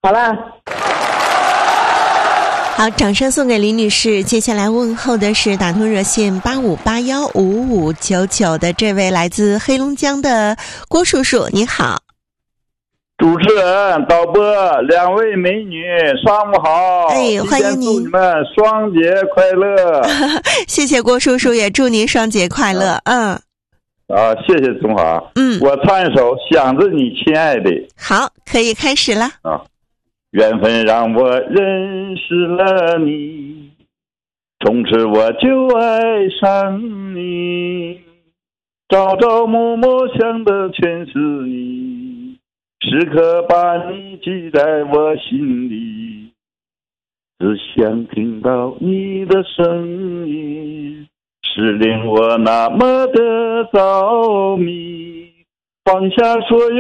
好了。 好，掌声送给李女士。接下来问候的是打通热线85815599的这位来自黑龙江的郭叔叔，你好。 主持人、导播，两位美女，上午好！ 哎，欢迎您！ 祝你们双节快乐！ 谢谢郭叔叔，也祝您双节快乐。 谢谢中华。我唱一首《想着你亲爱的》。 好，可以开始了。 缘分让我认识了你，从此我就爱上你，朝朝暮暮想的全是你，时刻把你记在我心里，只想听到你的声音，是令我那么的着迷，放下所有